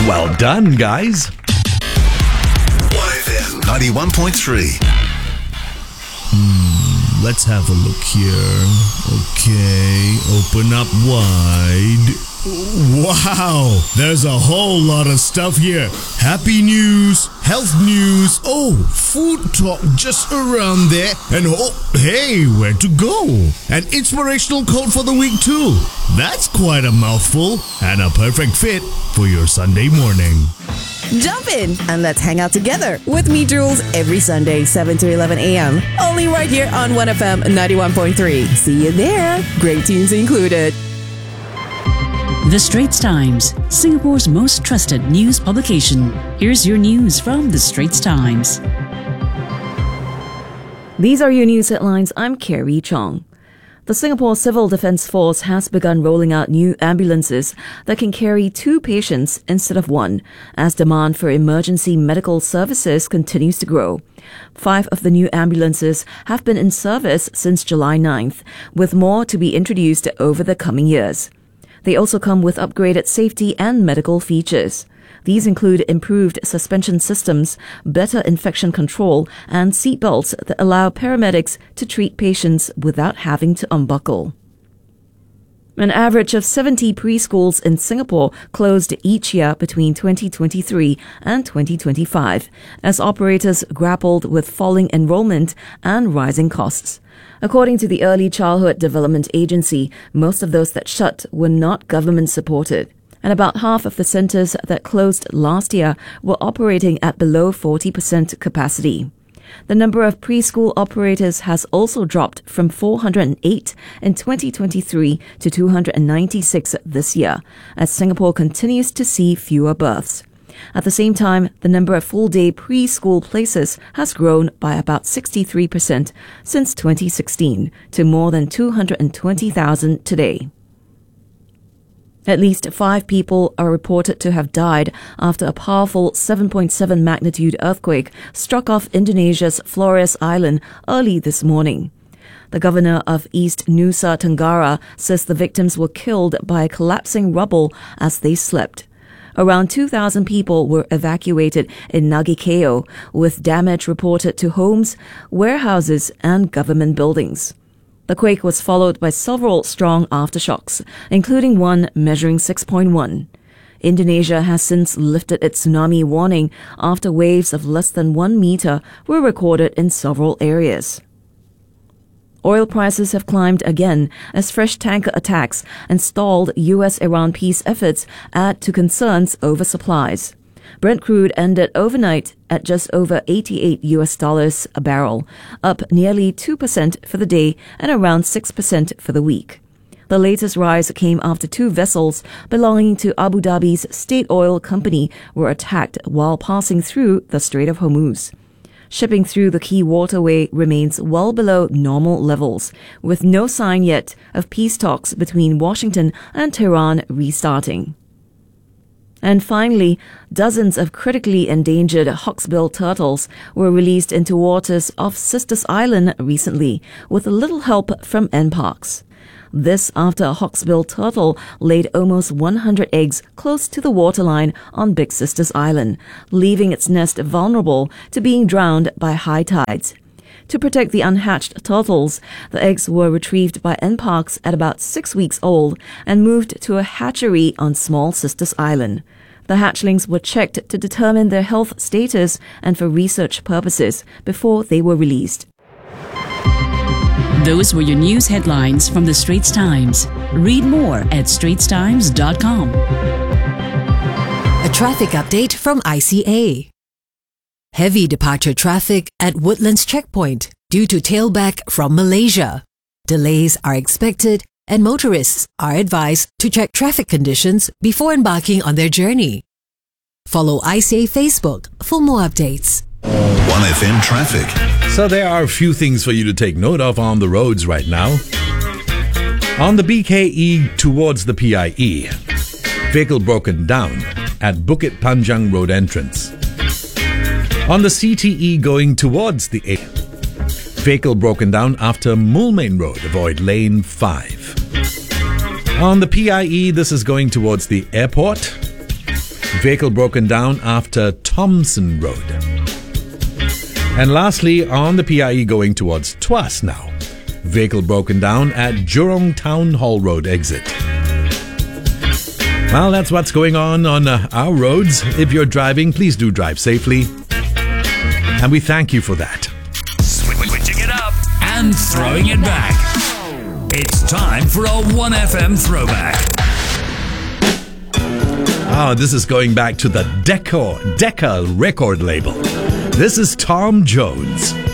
Well done, guys. 1FM 91.3. Let's have a look here. Okay, open up wide. Wow, there's a whole lot of stuff here. Happy news, health news, food talk just around there. And hey, where to go? An inspirational quote for the week too. That's quite a mouthful and a perfect fit for your Sunday morning. Jump in and let's hang out together with me, Jules, every Sunday, 7 to 11 a.m. Only right here on 1FM 91.3. See you there. Great tunes included. The Straits Times, Singapore's most trusted news publication. Here's your news from The Straits Times. These are your news headlines. I'm Carrie Chong. The Singapore Civil Defence Force has begun rolling out new ambulances that can carry 2 patients instead of 1, as demand for emergency medical services continues to grow. 5 of the new ambulances have been in service since July 9th, with more to be introduced over the coming years. They also come with upgraded safety and medical features. These include improved suspension systems, better infection control, and seatbelts that allow paramedics to treat patients without having to unbuckle. An average of 70 preschools in Singapore closed each year between 2023 and 2025, as operators grappled with falling enrollment and rising costs. According to the Early Childhood Development Agency, most of those that shut were not government-supported, and about half of the centres that closed last year were operating at below 40% capacity. The number of preschool operators has also dropped from 408 in 2023 to 296 this year, as Singapore continues to see fewer births. At the same time, the number of full-day preschool places has grown by about 63% since 2016 to more than 220,000 today. At least 5 people are reported to have died after a powerful 7.7 magnitude earthquake struck off Indonesia's Flores Island early this morning. The governor of East Nusa Tenggara says the victims were killed by collapsing rubble as they slept. Around 2,000 people were evacuated in Nagikeo, with damage reported to homes, warehouses, and government buildings. The quake was followed by several strong aftershocks, including one measuring 6.1. Indonesia has since lifted its tsunami warning after waves of less than 1 meter were recorded in several areas. Oil prices have climbed again as fresh tanker attacks and stalled U.S.-Iran peace efforts add to concerns over supplies. Brent crude ended overnight at just over $88 a barrel, up nearly 2% for the day and around 6% for the week. The latest rise came after 2 vessels belonging to Abu Dhabi's state oil company were attacked while passing through the Strait of Hormuz. Shipping through the key waterway remains well below normal levels, with no sign yet of peace talks between Washington and Tehran restarting. And finally, dozens of critically endangered hawksbill turtles were released into waters off Sisters Island recently, with little help from NParks. This after a hawksbill turtle laid almost 100 eggs close to the waterline on Big Sisters Island, leaving its nest vulnerable to being drowned by high tides. To protect the unhatched turtles, the eggs were retrieved by NParks at about 6 weeks old and moved to a hatchery on Small Sisters Island. The hatchlings were checked to determine their health status and for research purposes before they were released. Those were your news headlines from The Straits Times. Read more at straitstimes.com. A traffic update from ICA. Heavy departure traffic at Woodlands Checkpoint due to tailback from Malaysia. Delays are expected and motorists are advised to check traffic conditions before embarking on their journey. Follow ICA Facebook for more updates. 1FM traffic. So there are a few things for you to take note of on the roads right now. On the BKE towards the PIE, vehicle broken down at Bukit Panjang Road entrance. On the CTE going towards the A, vehicle broken down after Moulmein Road, avoid lane 5. On the PIE, this is going towards the airport. Vehicle broken down after Thompson Road. And lastly, on the PIE going towards Tuas now. Vehicle broken down at Jurong Town Hall Road exit. Well, that's what's going on our roads. If you're driving, please do drive safely. And we thank you for that. Switching it up and throwing it back. It's time for a 1FM throwback. Oh, this is going back to the Decca record label. This is Tom Jones.